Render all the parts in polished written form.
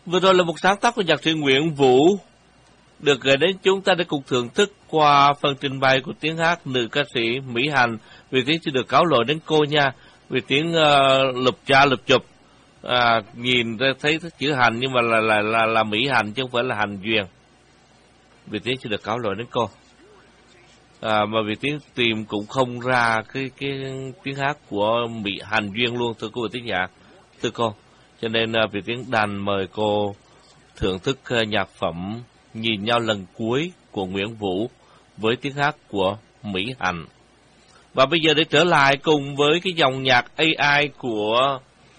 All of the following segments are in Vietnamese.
Vừa rồi là một sáng tác của nhạc sĩ Nguyễn Vũ, được gửi đến chúng ta để cùng thưởng thức qua phần trình bày của tiếng hát nữ ca sĩ Mỹ Hạnh. Vì tiếng xin được cáo lỗi đến cô nha, vì tiếng lụp cha lụp chụp, nhìn thấy chữ Hạnh nhưng mà là Mỹ Hạnh chứ không phải là Hạnh Duyên. Vì tiếng xin được cáo lỗi đến cô. Mà vì tiếng tìm cũng không ra cái tiếng hát của Mỹ Hạnh Duyên luôn, thưa cô và tiếng nhạc, thưa cô. Cho nên vì tiếng đành mời cô thưởng thức nhạc phẩm Nhìn nhau lần cuối của Nguyễn Vũ với tiếng hát của Mỹ Hạnh. Và bây giờ để trở lại cùng với cái dòng nhạc AI của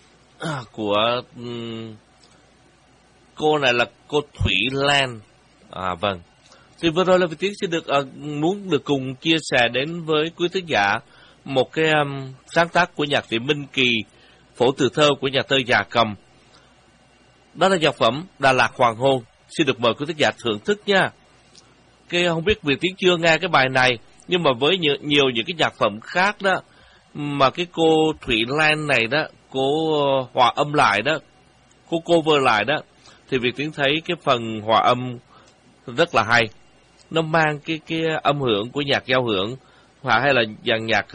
cô này là cô Thủy Lan. Vâng. Thì vừa rồi là vì tiếng sẽ muốn được cùng chia sẻ đến với quý thính giả một cái sáng tác của nhạc sĩ Minh Kỳ, phổ từ thơ của nhà thơ Già Cầm. Đó là nhạc phẩm Đà Lạt Hoàng Hôn. Xin được mời quý thính giả thưởng thức nha. Không biết vì tiếng chưa nghe cái bài này, nhưng mà với nhiều những cái nhạc phẩm khác đó, mà cái cô Thủy Lan này đó, cô hòa âm lại đó, cô cover lại đó, thì vì tiếng thấy cái phần hòa âm rất là hay. Nó mang cái âm hưởng của nhạc giao hưởng, hoặc hay là dàn nhạc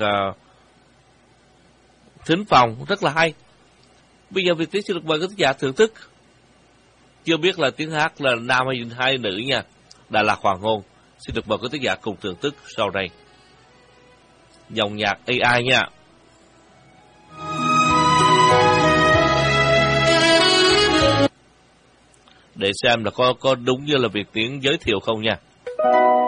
thính phòng rất là hay. Bây giờ vì tiếng xin được mời quý thính giả thưởng thức. Chưa biết là tiếng hát là nam hay nữ nha. Đà Lạt Hoàng Hôn. Xin được mời quý thính giả cùng thưởng thức sau đây. Dòng nhạc AI nha. Để xem là có đúng như là việc tiếng giới thiệu không nha.